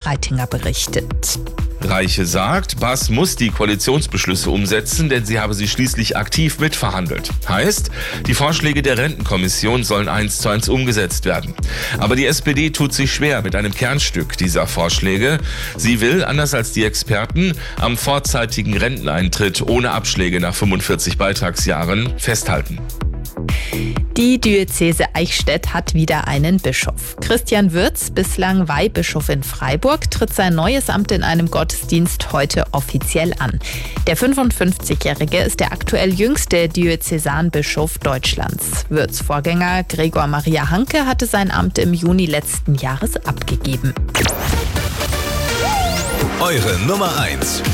Reitinger berichtet. Reiche sagt, Baas muss die Koalitionsbeschlüsse umsetzen, denn sie habe sie schließlich aktiv mitverhandelt. Heißt, die Vorschläge der Rentenkommission sollen 1:1 umgesetzt werden. Aber die SPD tut sich schwer mit einem Kernstück dieser Vorschläge. Sie will, anders als die Experten, am vorzeitigen Renteneintritt ohne Abschläge nach 45 Beitragsjahren festhalten. Die Diözese Eichstätt hat wieder einen Bischof. Christian Würz, bislang Weihbischof in Freiburg, tritt sein neues Amt in einem Gottesdienst heute offiziell an. Der 55-Jährige ist der aktuell jüngste Diözesanbischof Deutschlands. Würz' Vorgänger Gregor Maria Hanke hatte sein Amt im Juni letzten Jahres abgegeben. Eure Nummer 1